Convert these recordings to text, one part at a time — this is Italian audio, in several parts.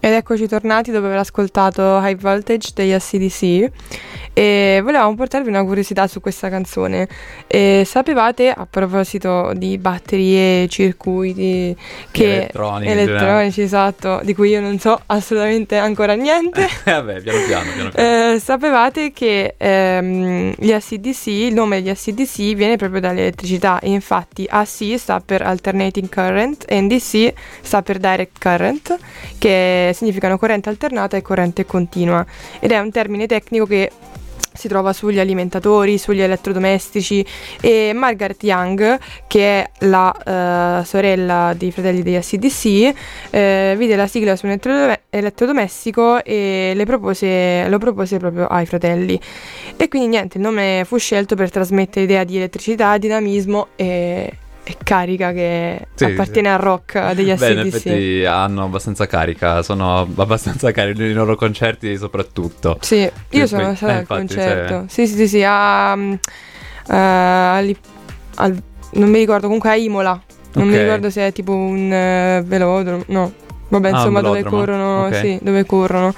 Ed eccoci tornati dopo aver ascoltato High Voltage degli AC/DC e volevamo portarvi una curiosità su questa canzone. E sapevate, a proposito di batterie, circuiti, che elettronici, esatto, di cui io non so assolutamente ancora niente. Vabbè, piano. Sapevate che gli AC/DC, il nome degli AC/DC viene proprio dall'elettricità, e infatti AC sta per Alternating Current e DC sta per Direct Current, che significano corrente alternata e corrente continua, ed è un termine tecnico che si trova sugli alimentatori, sugli elettrodomestici. E Margaret Young, che è la sorella dei fratelli degli AC/DC, vide la sigla su un elettrodomestico e lo propose proprio ai fratelli, e quindi niente, il nome fu scelto per trasmettere l'idea di elettricità, dinamismo e carica che appartiene al rock degli AC/DC. Beh, in effetti hanno abbastanza carica, sono abbastanza carichi nei loro concerti soprattutto. Sì, io sono stata al concerto. Sì, non mi ricordo, comunque a Imola. Non mi ricordo se è tipo un velodromo, no. Vabbè, insomma, dove corrono, sì, dove corrono.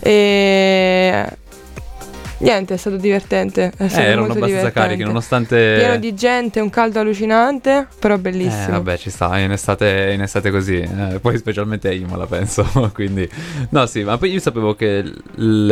E niente, è stato divertente. Erano abbastanza carichi, nonostante pieno di gente, un caldo allucinante, però bellissimo. Vabbè, ci sta, in estate così, poi specialmente a Imola, penso. Quindi no, sì, ma poi io sapevo che gli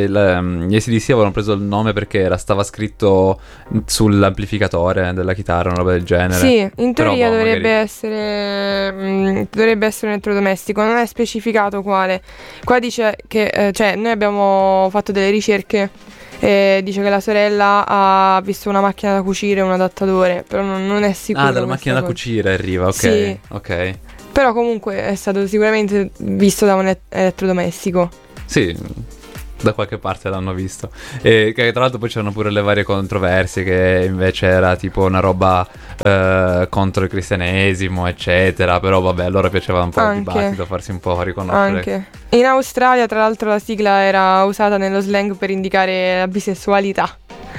AC/DC avevano preso il nome perché stava scritto sull'amplificatore della chitarra, una roba del genere. Sì, in teoria dovrebbe essere un elettrodomestico, non è specificato quale. Qua dice che noi abbiamo fatto delle ricerche. Dice che la sorella ha visto una macchina da cucire e un adattatore, però non è sicuro. Ah, dalla macchina da cucire arriva, ok. Sì. Ok. Però comunque è stato sicuramente visto da un elettrodomestico. Sì, da qualche parte l'hanno visto. E che tra l'altro poi c'erano pure le varie controversie, che invece era tipo una roba contro il cristianesimo, eccetera. Però vabbè, allora piaceva un po' il dibattito, farsi un po' riconoscere. Anche in Australia, tra l'altro, la sigla era usata nello slang per indicare la bisessualità,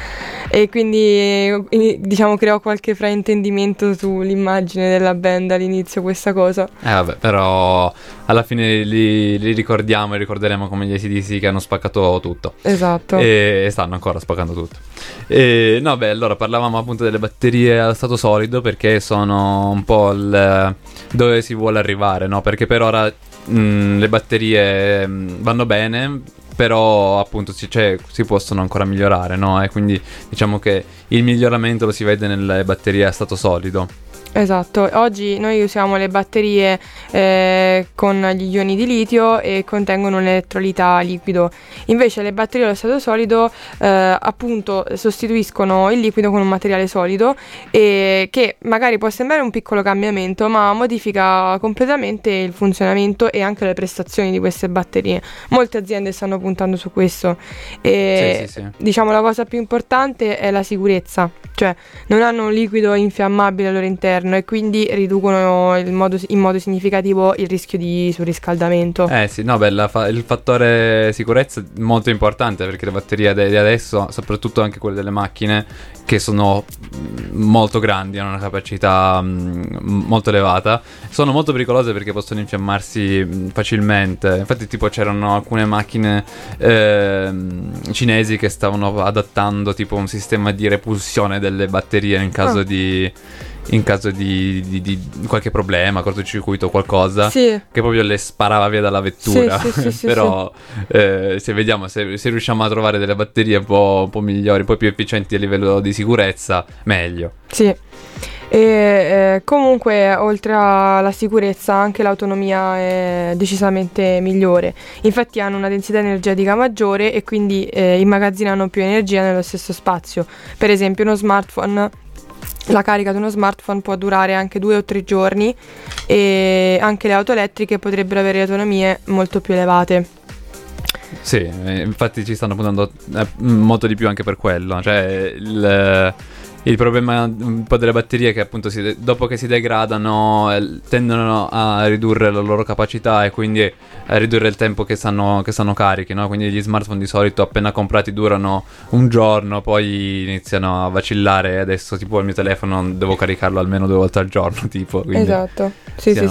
e quindi diciamo creò qualche fraintendimento sull'immagine della band all'inizio, questa cosa. Vabbè, però alla fine li ricordiamo e ricorderemo come gli AC/DC che hanno spaccato tutto. Esatto. E stanno ancora spaccando tutto. No, beh, allora parlavamo appunto delle batterie a stato solido, perché sono un po' dove si vuole arrivare, no? Perché per ora le batterie vanno bene, però appunto si possono ancora migliorare, no? E quindi diciamo che il miglioramento lo si vede nelle batterie a stato solido. Esatto, oggi noi usiamo le batterie con gli ioni di litio e contengono un elettrolita liquido. Invece le batterie allo stato solido appunto sostituiscono il liquido con un materiale solido, e che magari può sembrare un piccolo cambiamento, ma modifica completamente il funzionamento e anche le prestazioni di queste batterie. Molte aziende stanno puntando su questo, e sì. diciamo la cosa più importante è la sicurezza, cioè non hanno un liquido infiammabile al loro interno e quindi riducono in modo significativo il rischio di surriscaldamento. Sì, no, beh, il fattore sicurezza è molto importante, perché le batterie di adesso, soprattutto anche quelle delle macchine, che sono molto grandi, hanno una capacità molto elevata, sono molto pericolose perché possono infiammarsi facilmente. Infatti tipo c'erano alcune macchine cinesi che stavano adattando tipo un sistema di repulsione delle batterie in caso di qualche problema, cortocircuito o qualcosa, che proprio le sparava via dalla vettura. Sì, però se riusciamo a trovare delle batterie un po' migliori, un po' più efficienti a livello di sicurezza, meglio. Sì. E comunque, oltre alla sicurezza, anche l'autonomia è decisamente migliore. Infatti hanno una densità energetica maggiore e quindi immagazzinano più energia nello stesso spazio. Per esempio la carica di uno smartphone può durare anche 2 o 3 giorni, e anche le auto elettriche potrebbero avere autonomie molto più elevate. Sì, infatti ci stanno puntando molto di più anche per quello. Cioè il problema un po' delle batterie è che appunto dopo che si degradano tendono a ridurre la loro capacità e quindi a ridurre il tempo che stanno carichi, no? Quindi gli smartphone di solito appena comprati durano un giorno, poi iniziano a vacillare. Adesso tipo il mio telefono devo caricarlo almeno 2 volte al giorno, tipo. Quindi esatto, sì.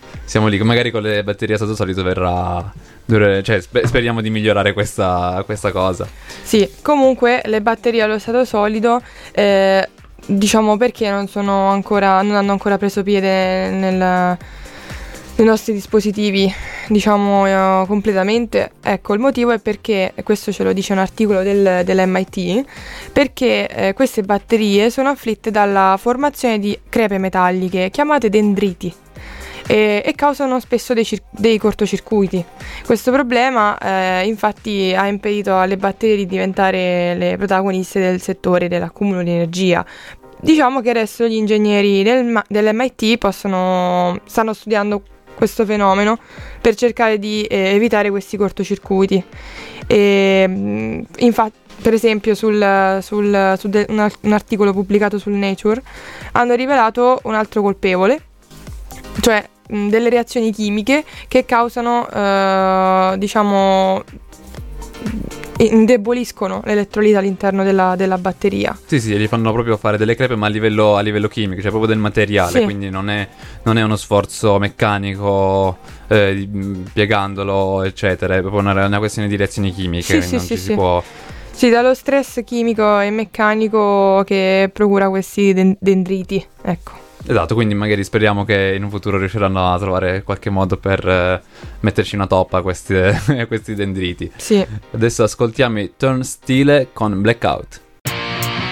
siamo lì. Magari con le batterie a stato solido cioè speriamo di migliorare questa cosa. Sì, comunque le batterie allo stato solido, diciamo perché non hanno ancora preso piede nei nostri dispositivi, diciamo completamente. Ecco, il motivo è perché, questo ce lo dice un articolo dell'MIT, perché queste batterie sono afflitte dalla formazione di crepe metalliche chiamate dendriti e causano spesso dei cortocircuiti. Questo problema infatti ha impedito alle batterie di diventare le protagoniste del settore dell'accumulo di energia. Diciamo che adesso gli ingegneri dell'MIT stanno studiando questo fenomeno per cercare di evitare questi cortocircuiti. Infatti, per esempio, un articolo pubblicato sul Nature hanno rivelato un altro colpevole, cioè delle reazioni chimiche che causano, diciamo, indeboliscono l'elettrolite all'interno della batteria. Sì, gli fanno proprio fare delle crepe, ma a livello chimico, cioè proprio del materiale, sì. Quindi non è uno sforzo meccanico piegandolo, eccetera, è proprio una questione di reazioni chimiche, si può... Sì, dallo stress chimico e meccanico che procura questi dendriti, ecco. Esatto, quindi magari speriamo che in un futuro riusciranno a trovare qualche modo per metterci una toppa a questi dendriti. Sì. Adesso ascoltiamo i Turnstile con Blackout.